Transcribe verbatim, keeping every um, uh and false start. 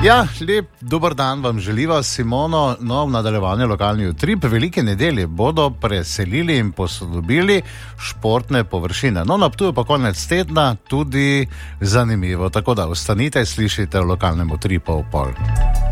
Ja, lep dober dan vam želiva Simono. No, v nadaljevanju lokalni utrip velike nedelje bodo preselili in posodobili športne površine. No, na Ptuju pa konec tedna tudi zanimivo, tako da ostanite, slišite v lokalnem utripu v pol.